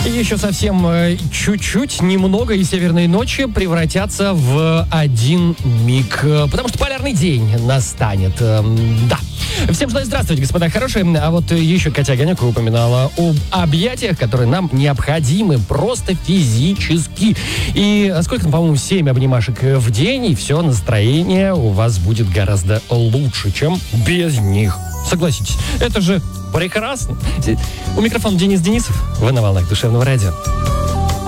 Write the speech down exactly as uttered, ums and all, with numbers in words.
И еще совсем э, чуть-чуть, немного, и северные ночи превратятся в один миг. Э, Потому что полярный день настанет. Э, Да. Всем желаю здравствуйте, господа хорошие. А вот еще Катя Огонек упоминала об объятиях, которые нам необходимы просто физически. И сколько там, по-моему, семь обнимашек в день, и все, настроение у вас будет гораздо лучше, чем без них. Согласитесь, это же прекрасно. У микрофона Денис Денисов. Вы на волнах душевного радио.